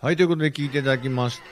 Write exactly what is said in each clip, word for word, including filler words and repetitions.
はい、ということで聞いていただきました。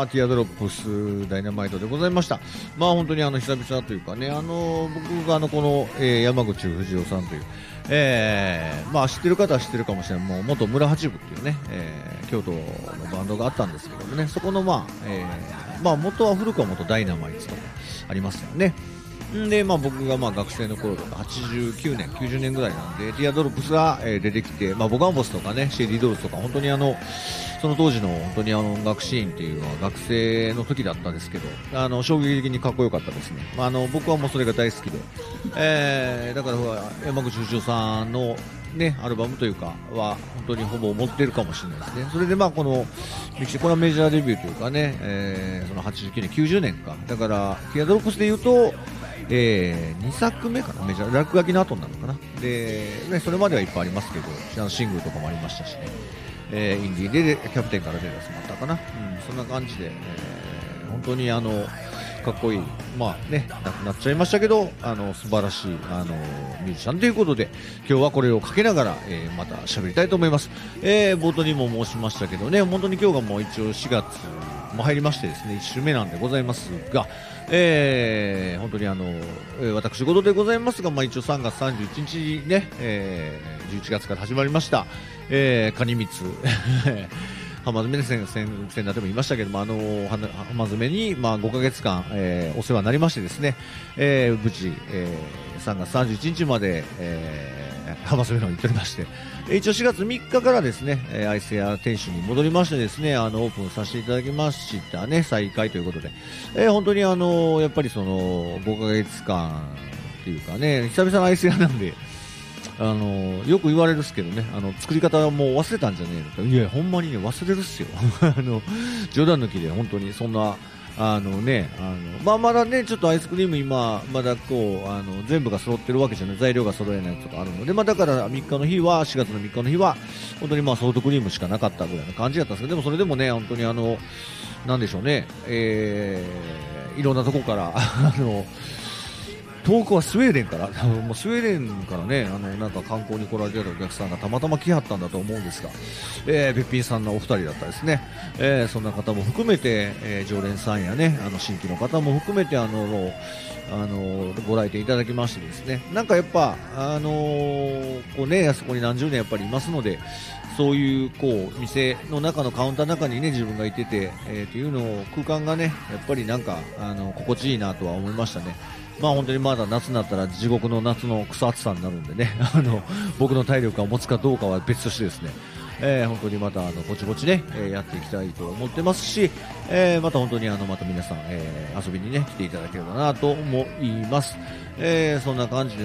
ティアドロップスダイナマイトでございました。まあ本当にあの久々というかね、あの僕があのこの、えー、山口藤夫さんという、えー、まあ知ってる方は知ってるかもしれない、もう元村八部っていうね、えー、京都のバンドがあったんですけどもね、そこのまあ、えー、まあ元は古くは元ダイナマイトとかありますよね。で、まあ、僕がまあ学生の頃とかはちじゅうきゅうねん、きゅうじゅうねんぐらいなんで、ティアドロップスが、えー、出てきて、まあ、ボカンボスとかね、シェリードールズとか、本当にあの、その当時の本当にあの音楽シーンっていうのは学生の時だったんですけど、あの、衝撃的にかっこよかったですね。まあ、あの、僕はもうそれが大好きで、えー、だから山口藤夫さんのね、アルバムというかは本当にほぼ持ってるかもしれないですね。それでまあこのこれはメジャーデビューというかね、えー、そのはちじゅうきゅうねん、きゅうじゅうねんか。だから、ティアドロップスで言うと、えー、にさくめかな、メジャー、落書きの後なのかな。で、ね、それまではいっぱいありますけど、シングルとかもありましたしね、えー、インディーでキャプテンから出たやつもあったかな。うん、そんな感じで、えー、本当にあの、かっこいい、まあね、亡くなっちゃいましたけど、あの素晴らしいあのミュージシャンということで、今日はこれをかけながら、えー、また喋りたいと思います。えー、冒頭にも申しましたけどね、本当に今日がもう一応しがつも入りましてですね、いっ週目なんでございますが、えー、本当にあの、えー、私事でございますが、まあ一応さんがつさんじゅういちにちにね、えー、じゅういちがつから始まりました、えー、カニミツ。浜詰め先生でも言いましたけども、あの浜詰めに、まあ、ごかげつかん、えー、お世話になりましてですね、えー、無事、えー、さんがつさんじゅういちにちまで、えー、浜詰めの方に行っておりまして、一応しがつみっかからですね、えー、アイス屋店主に戻りましてですね、あのオープンさせていただきましたね、再開ということで、えー、本当にあのやっぱりそのごかげつかんっていうかね、久々のアイス屋なんで、あのよく言われるっすけどね、あの作り方はもう忘れたんじゃねえのか、いやほんまにね忘れるっすよあの冗談抜きで本当にそんなあのねあの、まあ、まだねちょっとアイスクリーム今まだこうあの全部が揃ってるわけじゃない、材料が揃えないやつとかあるので、まあ、だからみっかの日はしがつのみっかの日は本当にまあソフトクリームしかなかったぐらいの感じだったんですけど、でもそれでもね本当にあのなんでしょうね、えー、いろんなとこからあの遠くはスウェーデンからもうスウェーデンからねあのなんか観光に来られてたお客さんがたまたま来はったんだと思うんですが、えー、べっぴんさんのお二人だったですね、えー、そんな方も含めて、えー、常連さんやねあの新規の方も含めてあのあのご来店いただきましてですね、なんかやっぱあのー、こうねあそこに何十年やっぱりいますので、そういうこう店の中のカウンターの中にね自分がいてて、えー、っていうのを空間がねやっぱりなんかあの心地いいなとは思いましたね。まあ本当にまだ夏になったら地獄の夏の草暑さになるんでねあの僕の体力が持つかどうかは別としてですね、えー、本当にまたあのぼちぼちね、えー、やっていきたいと思ってますし、えー、また本当にあのまた皆さん、えー、遊びにね来ていただければなと思います。えー、そんな感じで